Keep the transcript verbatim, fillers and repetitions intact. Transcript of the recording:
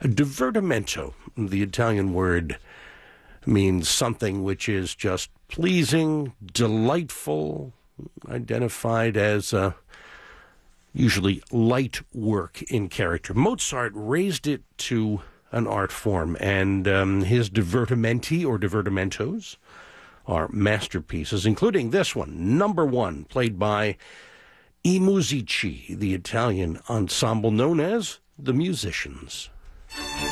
Divertimento, the Italian word, means something which is just pleasing, delightful, identified as uh, usually light work in character. Mozart raised it to an art form, and um, his divertimenti or divertimentos are masterpieces, including this one, number one, played by I Musici, the Italian ensemble known as the Musicians.